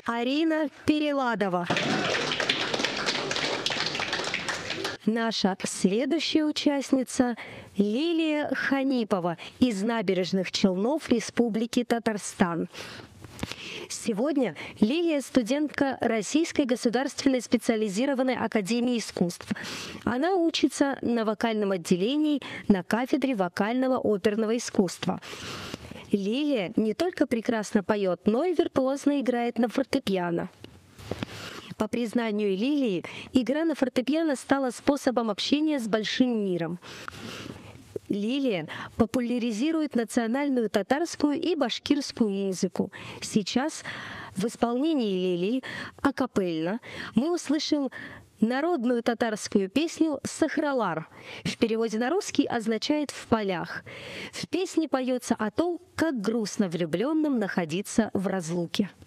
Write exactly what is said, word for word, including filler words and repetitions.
Арина Переладова. Наша следующая участница – Лилия Ханипова из Набережных Челнов Республики Татарстан. Сегодня Лилия – студентка Российской государственной специализированной академии искусств. Она учится на вокальном отделении на кафедре вокального оперного искусства. Лилия не только прекрасно поет, но и виртуозно играет на фортепиано. По признанию Лилии, игра на фортепиано стала способом общения с большим миром. Лилия популяризирует национальную татарскую и башкирскую музыку. Сейчас в исполнении Лилии акапельно мы услышим народную татарскую песню «Сахралар». В переводе на русский означает «в полях». В песне поется о том, как грустно влюбленным находиться в разлуке.